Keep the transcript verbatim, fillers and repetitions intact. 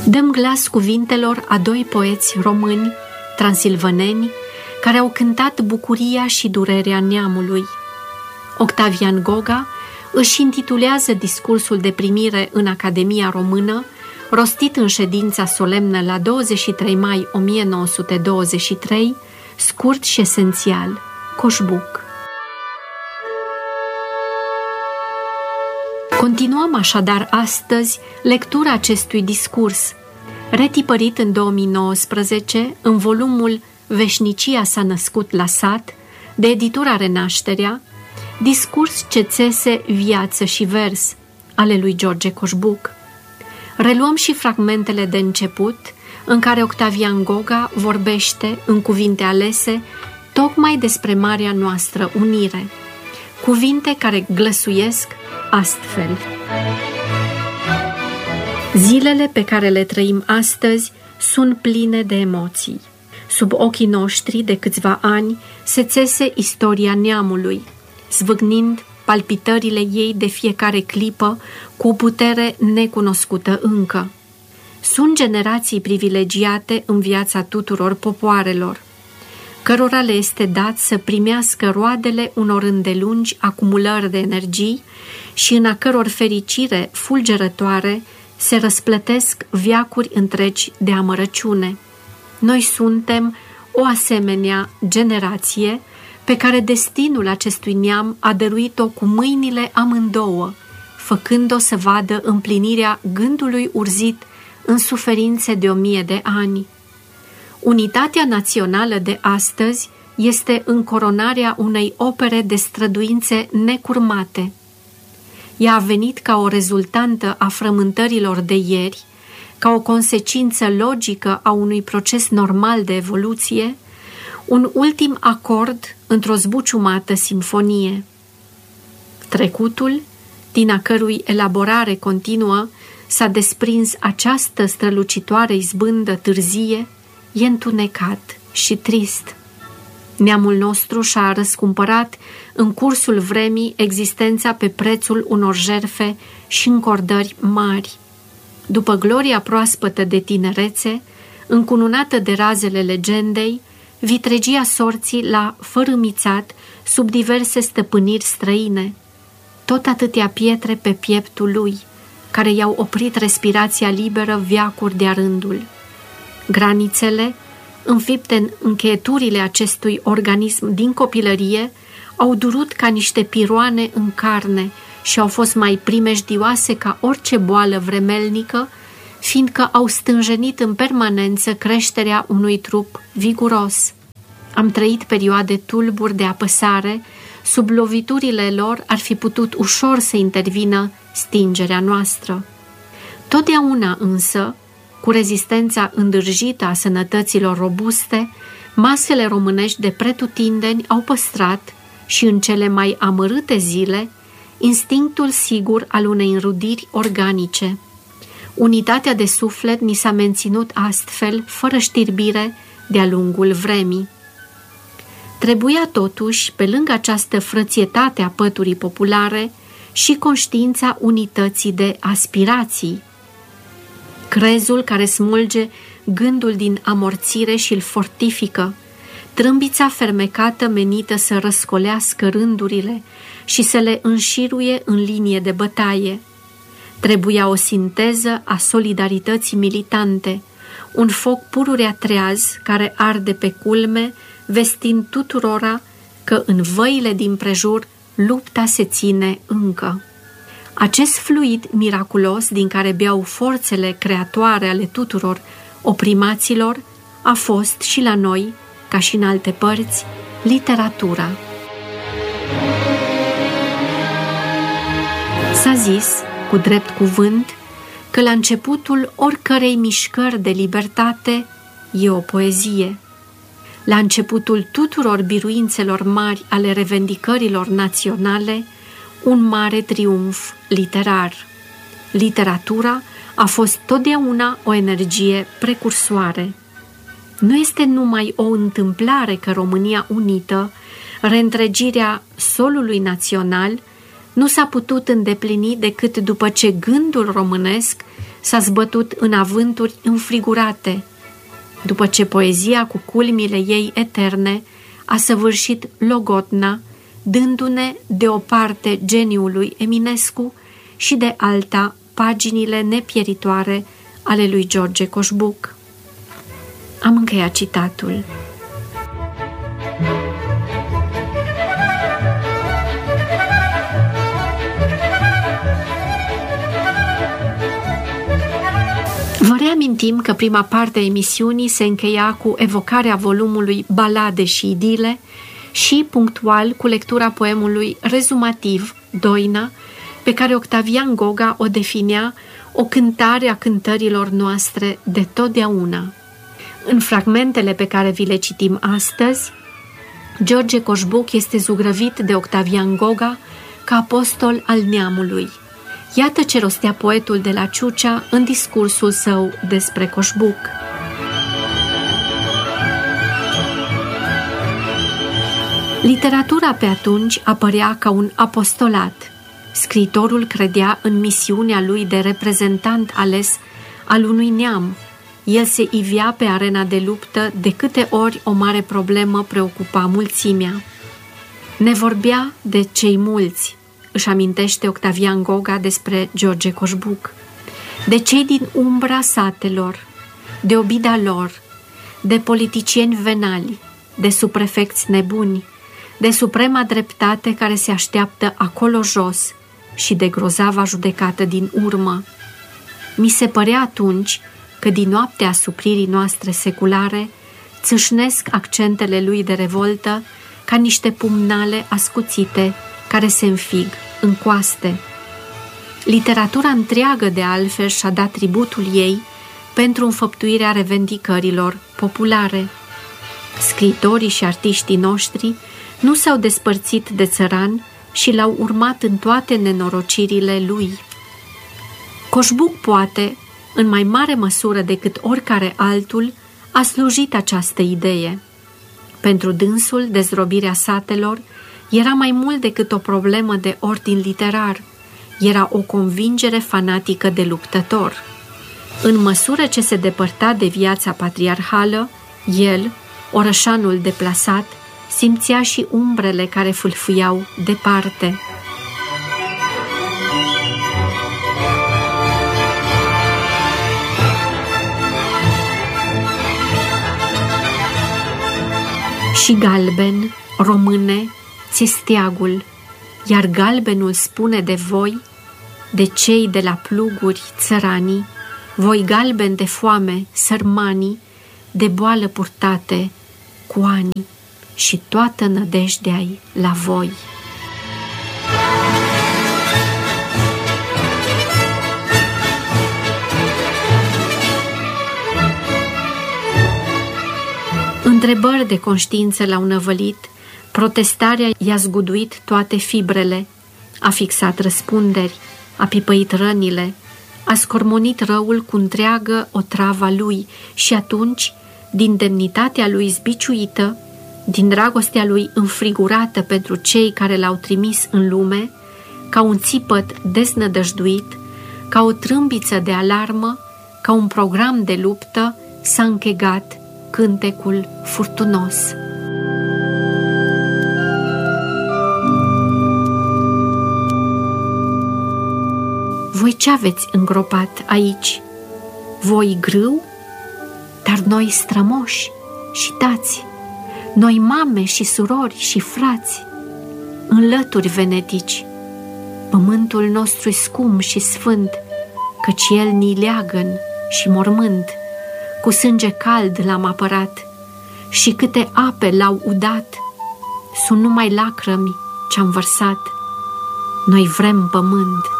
Dăm glas cuvintelor a doi poeți români, transilvaneni, care au cântat bucuria și durerea neamului. Octavian Goga își intitulează discursul de primire în Academia Română, rostit în ședința solemnă la douăzeci și trei mai o mie nouă sute douăzeci și trei, scurt și esențial: Coșbuc. Continuăm așadar astăzi lectura acestui discurs, retipărit în două mii nouăsprezece în volumul Veșnicia s-a născut la sat, de editura Renașterea, discurs ce țese viață și vers, ale lui George Coșbuc. Reluăm și fragmentele de început, în care Octavian Goga vorbește, în cuvinte alese, tocmai despre marea noastră unire, cuvinte care glăsuiesc astfel: zilele pe care le trăim astăzi sunt pline de emoții. Sub ochii noștri de câțiva ani se țese istoria neamului, zvâgnind palpitările ei de fiecare clipă cu o putere necunoscută încă. Sunt generații privilegiate în viața tuturor popoarelor, cărora le este dat să primească roadele unor îndelungi acumulări de energii și în a căror fericire fulgerătoare se răsplătesc veacuri întregi de amărăciune. Noi suntem o asemenea generație pe care destinul acestui neam a dăruit-o cu mâinile amândouă, făcând-o să vadă împlinirea gândului urzit în suferințe de o mie de ani. Unitatea națională de astăzi este încoronarea unei opere de străduințe necurmate. Ea a venit ca o rezultantă a frământărilor de ieri, ca o consecință logică a unui proces normal de evoluție, un ultim acord într-o zbuciumată simfonie. Trecutul, din a cărui elaborare continuă s-a desprins această strălucitoare izbândă târzie, e întunecat și trist. Neamul nostru și-a răscumpărat în cursul vremii existența pe prețul unor jertfe și încordări mari. După gloria proaspătă de tinerețe, încununată de razele legendei, vitregia sorții l-a fărâmițat sub diverse stăpâniri străine, tot atâtea pietre pe pieptul lui, care i-au oprit respirația liberă veacuri de-a rândul. Granițele, înfipte în încheieturile acestui organism din copilărie, au durut ca niște piroane în carne și au fost mai primejdioase ca orice boală vremelnică, fiindcă au stânjenit în permanență creșterea unui trup viguros. Am trăit perioade tulburi de apăsare, sub loviturile lor ar fi putut ușor să intervină stingerea noastră. Totdeauna însă, cu rezistența îndârjită a sănătăților robuste, masele românești de pretutindeni au păstrat, și în cele mai amărâte zile, instinctul sigur al unei înrudiri organice. Unitatea de suflet ni s-a menținut astfel, fără știrbire, de-a lungul vremii. Trebuia totuși, pe lângă această frățietate a păturii populare, și conștiința unității de aspirații. Crezul care smulge gândul din amorțire și îl fortifică, trâmbița fermecată menită să răscolească rândurile și să le înșiruie în linie de bătaie. Trebuia o sinteză a solidarității militante, un foc pururea treaz care arde pe culme, vestind tuturora că în văile din prejur lupta se ține încă. Acest fluid miraculos din care beau forțele creatoare ale tuturor oprimaților a fost și la noi, ca și în alte părți, literatura. S-a zis, cu drept cuvânt, că la începutul oricărei mișcări de libertate e o poezie. La începutul tuturor biruințelor mari ale revendicărilor naționale, un mare triumf literar. Literatura a fost totdeauna o energie precursoare. Nu este numai o întâmplare că România unită, reîntregirea solului național, nu s-a putut îndeplini decât după ce gândul românesc s-a zbătut în avânturi înfrigurate, după ce poezia cu culmile ei eterne a săvârșit logotna, dându-ne de o parte geniului Eminescu și de alta paginile nepieritoare ale lui George Coșbuc. Am încheiat citatul. Vă reamintim că prima parte a emisiunii se încheia cu evocarea volumului Balade și idile și punctual cu lectura poemului rezumativ Doina, pe care Octavian Goga o definea o cântare a cântărilor noastre de totdeauna. În fragmentele pe care vi le citim astăzi, George Coșbuc este zugrăvit de Octavian Goga ca apostol al neamului. Iată ce rostea poetul de la Ciucea în discursul său despre Coșbuc. Literatura pe atunci apărea ca un apostolat. Scriitorul credea în misiunea lui de reprezentant ales al unui neam. El se ivea pe arena de luptă de câte ori o mare problemă preocupa mulțimea. Ne vorbea de cei mulți, își amintește Octavian Goga despre George Coșbuc, de cei din umbra satelor, de obida lor, de politicieni venali, de subprefecți nebuni, de suprema dreptate care se așteaptă acolo jos și de grozava judecată din urmă. Mi se părea atunci că din noaptea asupririi noastre seculare țâșnesc accentele lui de revoltă ca niște pumnale ascuțite care se înfig în coaste. Literatura întreagă de altfel și-a dat tributul ei pentru înfăptuirea revendicărilor populare. Scriitorii și artiștii noștri nu s-au despărțit de țăran și l-au urmat în toate nenorocirile lui. Coșbuc poate, în mai mare măsură decât oricare altul, a slujit această idee. Pentru dânsul, dezrobirea satelor era mai mult decât o problemă de ordin literar, era o convingere fanatică de luptător. În măsură ce se depărta de viața patriarhală, el, orășanul deplasat, simțea și umbrele care fâlfâiau departe. Și galben, române, ți-e steagul, iar galbenul spune de voi, de cei de la pluguri țăranii, voi galben de foame, sărmanii, de boală purtate cu ani și toată nădejdea-i la voi. Întrebări de conștiință l-au năvălit, protestarea i-a zguduit toate fibrele, a fixat răspunderi, a pipăit rănile, a scormonit răul cu întreagă otrava lui și atunci, din demnitatea lui zbiciuită, din dragostea lui înfrigurată pentru cei care l-au trimis în lume, ca un țipăt deznădăjduit, ca o trâmbiță de alarmă, ca un program de luptă, s-a închegat cântecul furtunos. Voi ce aveți îngropat aici? Voi grâu? Dar noi strămoși și tați, noi mame și surori și frați, în lături venetici, pământul nostru scump și sfânt, căci el ni leagăn și mormânt, cu sânge cald l-am apărat și câte ape l-au udat, sunt numai lacrămi ce-am vărsat. Noi vrem pământ.